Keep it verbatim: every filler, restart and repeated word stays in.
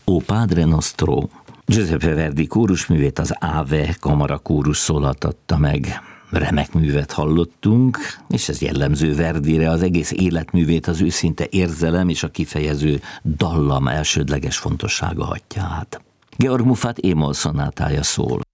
O Padre Nostro. Giuseppe Verdi kórusművét az Ave Kamara kórus szólaltatta meg. Remek művet hallottunk, és ez jellemző Verdire, az egész életművét az őszinte érzelem és a kifejező dallam elsődleges fontossága hatja át. Georg Muffat E-moll szonátája szól.